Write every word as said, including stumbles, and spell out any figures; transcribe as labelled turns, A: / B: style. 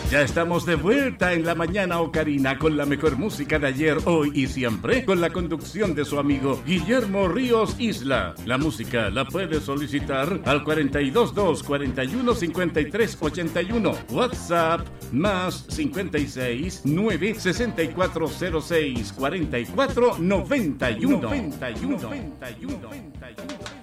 A: Ya estamos de vuelta en la mañana ocarina con la mejor música de ayer, hoy y siempre, con la conducción de su amigo Guillermo Ríos Isla. La música la puede solicitar al cuarenta y dos dos, cuarenta y uno, cincuenta y tres, ochenta y uno. WhatsApp más cincuenta y seis, nueve, sesenta y cuatro cero seis, cuarenta y cuatro, noventa y uno. noventa y uno. noventa y uno.